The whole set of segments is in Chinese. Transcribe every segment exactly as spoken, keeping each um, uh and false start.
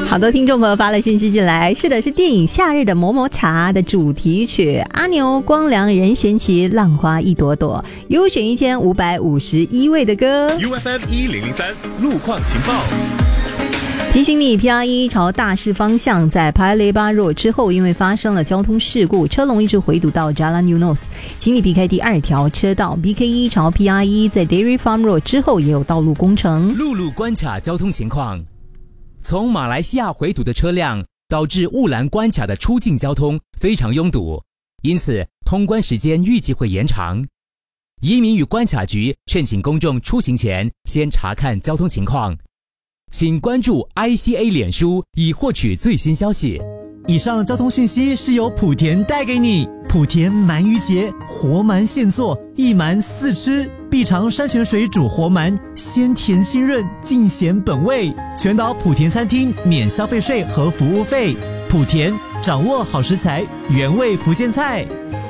好多听众朋友发了讯息进来，是的，是电影《夏日的么么茶》的主题曲，阿牛、光良、任贤齐《浪花一朵朵》，优选一千五百五十一位的歌。 U F M 一零零三路况情报。 提醒你 P R 一 朝大势方向在帕雷巴若之后，因为发生了交通事故，车龙一直回堵到 Jalan Eunos， 请你避开第二条车道。 B K 一 朝 P R 一 在 Dairy Farm Road 之后也有道路工程。 陆路关卡交通情况，从马来西亚回堵的车辆导致雾兰关卡的出境交通非常拥堵，因此通关时间预计会延长。移民与关卡局劝请公众出行前先查看交通情况，请关注 I C A 脸书以获取最新消息。 以上交通讯息是由莆田带给你。莆田鳗鱼节，活鳗现做，一鳗四吃，必尝山泉水煮活鳗，鲜甜清润，尽显本味。全岛莆田餐厅免消费税和服务费。莆田掌握好食材，原味福建菜。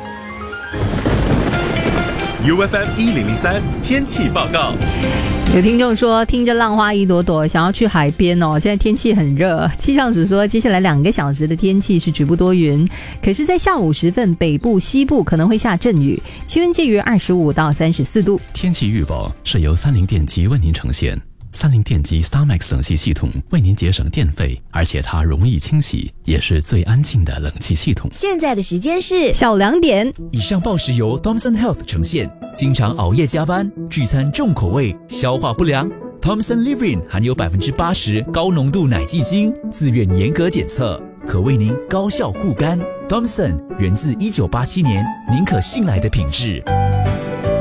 U F M 一零零三天气报告。 有听众说听着浪花一朵朵想要去海边哦，现在天气很热，气象署说接下来两个小时的天气是局部多云，可是在下午时分北部西部可能会下阵雨，气温介于二十五到三十四度。 天气预报是由三菱电机为您呈现。三菱电机 StarMax 冷气系统为您节省电费，而且它容易清洗，也是最安静的冷气系统。 现在的时间是下午两点。 以上报时由 Thomson Health 呈现。经常熬夜加班、聚餐重口味、消化不良 Thomson Livin 含有 百分之八十 高浓度奶基精，自愿严格检测，可为您高效护肝。Thomson 源自一九八七年，您可信赖的品质。